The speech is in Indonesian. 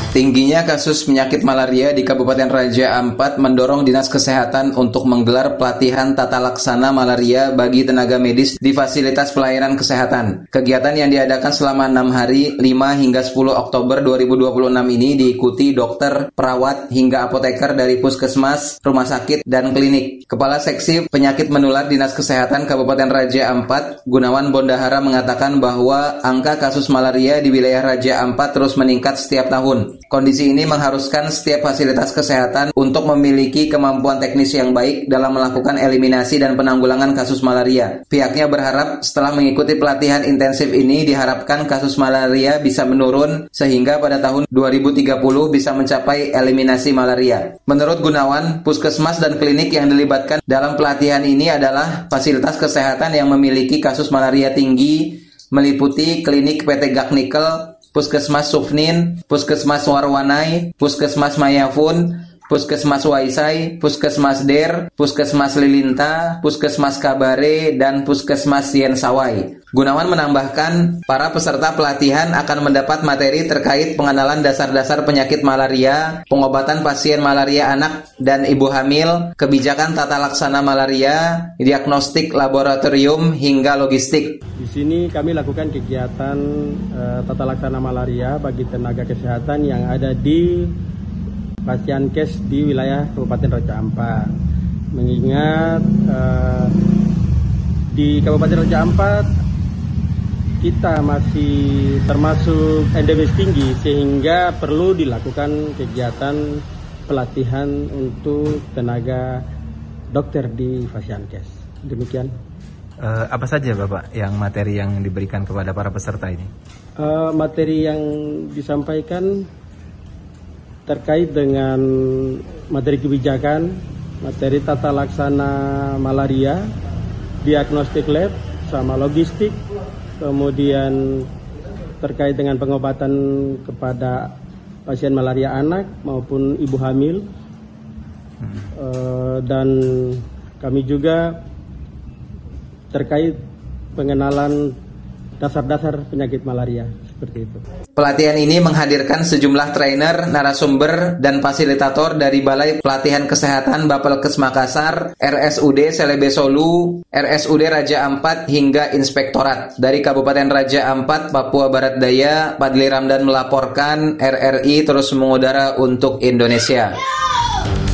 Tingginya kasus penyakit malaria di Kabupaten Raja Ampat mendorong Dinas Kesehatan untuk menggelar pelatihan tata laksana malaria bagi tenaga medis di fasilitas pelayanan kesehatan. Kegiatan yang diadakan selama 6 hari, 5 hingga 10 Oktober 2026 ini diikuti dokter, perawat, hingga apoteker dari puskesmas, rumah sakit, dan klinik. Kepala Seksi Penyakit Menular Dinas Kesehatan Kabupaten Raja Ampat, Gunawan Bondahara mengatakan bahwa angka kasus malaria di wilayah Raja Ampat terus meningkat setiap tahun. Kondisi ini mengharuskan setiap fasilitas kesehatan untuk memiliki kemampuan teknis yang baik dalam melakukan eliminasi dan penanggulangan kasus malaria. Pihaknya berharap setelah mengikuti pelatihan intensif ini diharapkan kasus malaria bisa menurun sehingga pada tahun 2030 bisa mencapai eliminasi malaria. Menurut Gunawan, puskesmas dan klinik yang dilibatkan dalam pelatihan ini adalah fasilitas kesehatan yang memiliki kasus malaria tinggi, meliputi klinik PT Gaknikel, Puskesmas Sufnin, Puskesmas Warwanai, Puskesmas Mayafun, Puskesmas Waisai, Puskesmas Der, Puskesmas Lilinta, Puskesmas Kabare, dan Puskesmas Yensawai. Gunawan menambahkan, para peserta pelatihan akan mendapat materi terkait pengenalan dasar-dasar penyakit malaria, pengobatan pasien malaria anak dan ibu hamil, kebijakan tata laksana malaria, diagnostik laboratorium, hingga logistik. Di sini kami lakukan kegiatan tata laksana malaria bagi tenaga kesehatan yang ada di Pasienkes di wilayah Kabupaten Raja Ampat. Mengingat di Kabupaten Raja Ampat kita masih termasuk endemis tinggi sehingga perlu dilakukan kegiatan pelatihan untuk tenaga dokter di Pasienkes. Demikian. Apa saja Bapak yang materi yang diberikan kepada para peserta ini? Materi yang disampaikan terkait dengan materi kebijakan, materi tata laksana malaria, diagnostik lab, sama logistik, kemudian terkait dengan pengobatan kepada pasien malaria anak maupun ibu hamil, dan kami juga terkait pengenalan dasar-dasar penyakit malaria, seperti itu. Pelatihan ini menghadirkan sejumlah trainer, narasumber, dan fasilitator dari Balai Pelatihan Kesehatan Bapelkes Makassar, RSUD Selebe Solu, RSUD Raja Ampat, hingga Inspektorat. Dari Kabupaten Raja Ampat, Papua Barat Daya, Padli Ramdan melaporkan. RRI terus mengudara untuk Indonesia.